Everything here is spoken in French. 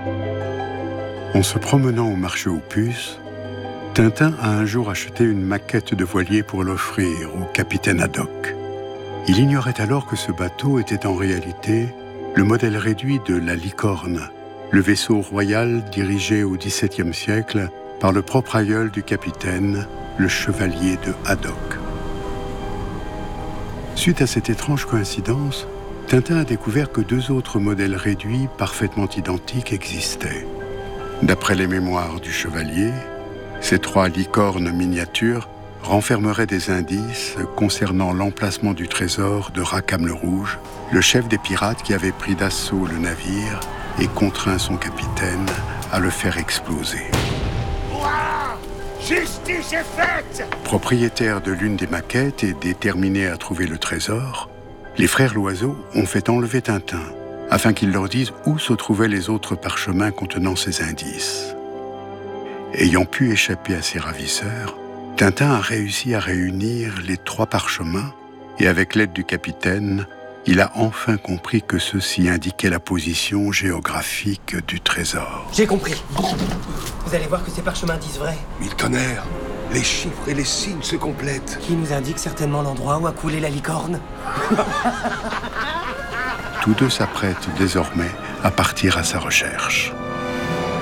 En se promenant au marché aux puces, Tintin a un jour acheté une maquette de voilier pour l'offrir au capitaine Haddock. Il ignorait alors que ce bateau était en réalité le modèle réduit de la Licorne, le vaisseau royal dirigé au XVIIe siècle par le propre aïeul du capitaine, le chevalier de Haddock. Suite à cette étrange coïncidence, Tintin a découvert que 2 autres modèles réduits parfaitement identiques existaient. D'après les mémoires du chevalier, ces 3 licornes miniatures renfermeraient des indices concernant l'emplacement du trésor de Rackham le Rouge, le chef des pirates qui avait pris d'assaut le navire et contraint son capitaine à le faire exploser. Ouah! Justice est faite! Propriétaires de l'une des maquettes et déterminés à trouver le trésor, les frères Loiseau ont fait enlever Tintin, afin qu'il leur dise où se trouvaient les autres parchemins contenant ces indices. Ayant pu échapper à ses ravisseurs, Tintin a réussi à réunir les 3 parchemins et avec l'aide du capitaine, il a enfin compris que ceux-ci indiquaient la position géographique du trésor. J'ai compris. Vous allez voir que ces parchemins disent vrai. Mille tonnerres, les chiffres et les signes se complètent. Qui nous indique certainement l'endroit où a coulé la licorne. Tous 2 s'apprêtent désormais à partir à sa recherche.